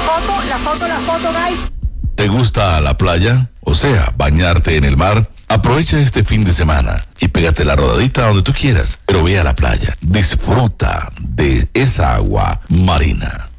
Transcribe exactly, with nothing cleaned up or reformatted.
foto, la foto, la foto, guys. ¿Te gusta la playa? O sea, bañarte en el mar. Aprovecha este fin de semana y pégate la rodadita donde tú quieras, pero ve a la playa. Disfruta de esa agua marina.